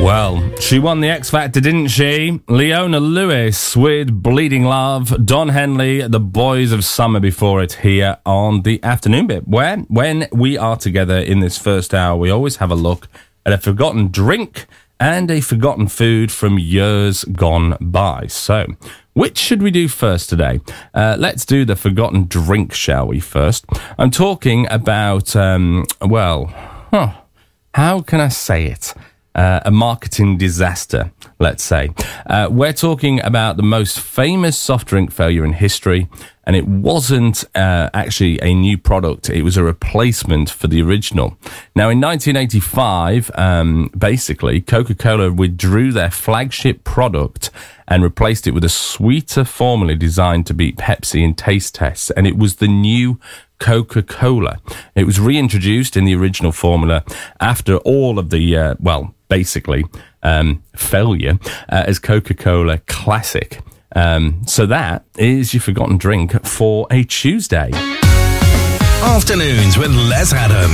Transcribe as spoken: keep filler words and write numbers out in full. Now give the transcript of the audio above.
Well, she won the X Factor, didn't she? Leona Lewis with Bleeding Love. Don Henley, The Boys of Summer before it, here on the afternoon bit, where when we are together in this first hour, we always have a look at a forgotten drink and a forgotten food from years gone by. So, which should we do first today? Uh, let's do the forgotten drink, shall we, first? I'm talking about, um, well, huh, how can I say it? Uh, a marketing disaster, let's say. Uh, we're talking about the most famous soft drink failure in history, and it wasn't uh, actually a new product. It was a replacement for the original. Now, in nineteen eighty-five, um, basically, Coca-Cola withdrew their flagship product and replaced it with a sweeter formula designed to beat Pepsi in taste tests, and it was the new Coca-Cola. It was reintroduced in the original formula after all of the, uh, well, basically, um, failure uh, as Coca-Cola Classic. Um, so that is your forgotten drink for a Tuesday. Afternoons with Les Adam.